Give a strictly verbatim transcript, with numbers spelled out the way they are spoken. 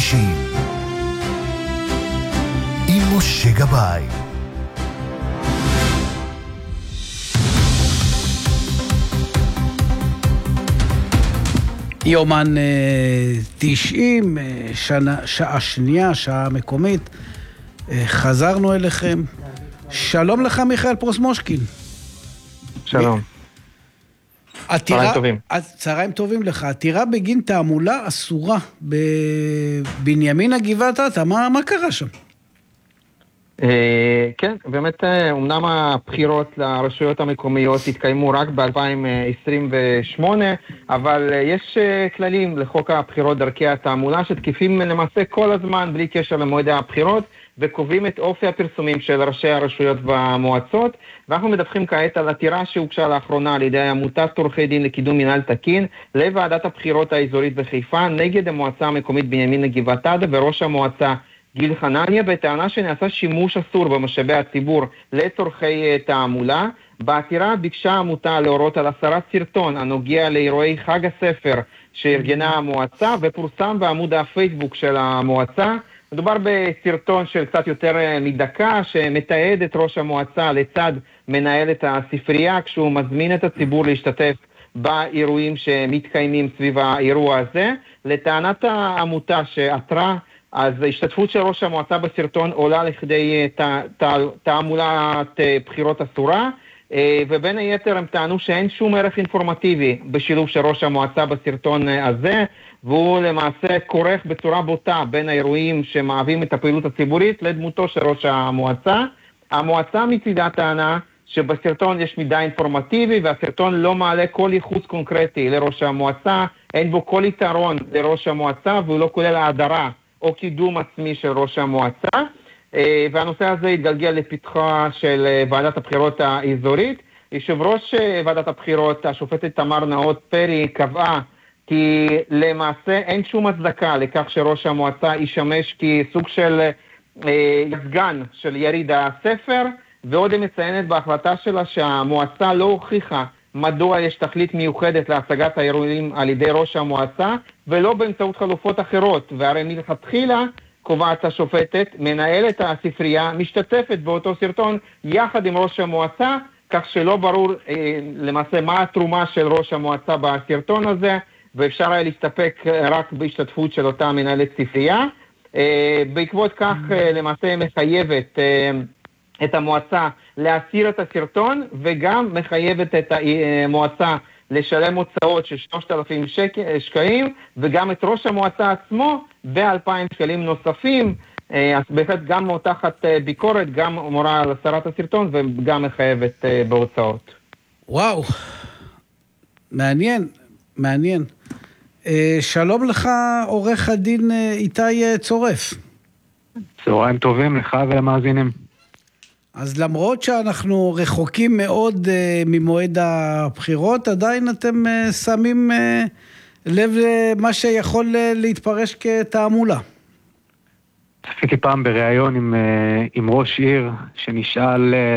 תשעים עם משה גבאי. יומן תשעים, שנה, שעה שנייה, שעה מקומית. חזרנו אליכם. שלום לך מיכאל פרוסמושקין. שלום. צהריים טובים. צהריים טובים לך. עתירה בגין תעמולה אסורה בבנימינה גבעת אתא. מה, מה קרה שם? כן, באמת אומנם הבחירות לרשויות המקומיות התקיימו רק ב-אלפיים עשרים ושמונה, אבל יש כללים לחוק הבחירות דרכי התעמולה שתקפים למעשה כל הזמן בלי קשר למועד הבחירות, וקובעים את אופי הפרסומים של ראשי הרשויות והמועצות. ואנחנו מדווחים כעת על עתירה שהוגשה לאחרונה על ידי עמותת עורכי דין לקידום מינהל תקין לוועדת הבחירות האזורית בחיפה נגד המועצה המקומית בנימינה גבעת אתא וראש המועצה גיל חנניה, בטענה שנעשה שימוש אסור במשאבי הציבור לצורכי תעמולה. בעתירה ביקשה העמותה להורות על הסרת סרטון הנוגע לאירועי חג הספר שארגנה המועצה ופורסם בעמוד הפייסבוק של המועצה. מדובר בסרטון של קצת יותר מדקה שמתעד את ראש המועצה לצד מנהלת הספרייה כשהוא מזמין את הציבור להשתתף באירועים שמתקיימים סביב האירוע הזה. לטענת העמותה שעתרה, אז ההשתתפות של ראש המועצה בסרטון עולה לכדי תעמולת בחירות אסורה, ובין היתר הם טענו שאין שום ערך אינפורמטיבי בשילוב של ראש המועצה בסרטון הזה, והוא למעשה כורך בצורה בוטה בין האירועים שמהווים את הפעילות הציבורית לדמותו של ראש המועצה. המועצה מצידה טענה שבסרטון יש מידע אינפורמטיבי, והסרטון לא מעלה כל ייחוס קונקרטי לראש המועצה, אין בו כל יתרון לראש המועצה, והוא לא כולל ההדרה או קידום עצמי של ראש המועצה, והנושא הזה התגלגל לפתחה של ועדת הבחירות האזורית. יושב ראש ועדת הבחירות, השופטת תמר נאות פרי, קבעה כי למעשה אין שום הצדקה לכך שראש המועצה ישמש כסוג של סגן של יריד הספר, ועוד היא מציינת בהחלטה שלה שהמועצה לא הוכיחה מדוע יש תכלית מיוחדת להשגת האירועים על ידי ראש המועצה, ולא באמצעות חלופות אחרות. והרי מלכתחילה קובעת השופטת, מנהלת הספרייה משתתפת באותו סרטון יחד עם ראש המועצה, כך שלא ברור אה, למעשה מה התרומה של ראש המועצה בסרטון הזה, ואפשר היה להסתפק רק בהשתתפות של אותה מנהלת ספרייה. אה, בעקבות כך אה, למעשה מחייבת אה, את המועצה להסיר את הסרטון, וגם מחייבת את המועצה לשלם הוצאות של שלושת אלפים שקלים, וגם את ראש המועצה עצמו ב-אלפיים שקלים נוספים. אז בהחלט גם מותחת ביקורת, גם מורה על הסרת הסרטון, וגם מחייבת בהוצאות. וואו, מעניין, מעניין. שלום לך, עורך הדין איתי צורף. צהריים טובים לך ולמאזינים. אז למרות שאנחנו רחוקים מאוד uh, ממועד הבחירות, עדיין אתם uh, שמים uh, לב למה שיכול uh, להתפרש כתעמולה. צפיתי פעם בריאיון עם, uh, עם ראש עיר שנשאל uh,